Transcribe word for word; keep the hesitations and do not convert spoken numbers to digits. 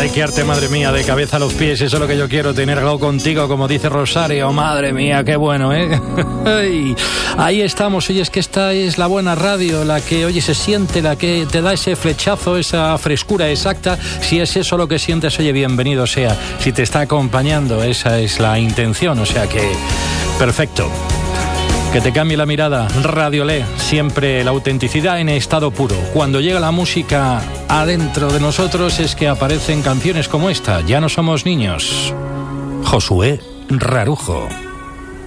Likearte, madre mía, de cabeza a los pies, eso es lo que yo quiero, tenerlo contigo, como dice Rosario, madre mía, qué bueno, ¿eh? Ahí estamos, oye, es que esta es la buena radio, la que, oye, se siente, la que te da ese flechazo, esa frescura exacta, si es eso lo que sientes, oye, bienvenido sea, si te está acompañando, esa es la intención, o sea que, perfecto. Que te cambie la mirada, Radiolé, siempre la autenticidad en estado puro. Cuando llega la música adentro de nosotros es que aparecen canciones como esta, Ya no somos niños. Josué Rarujo.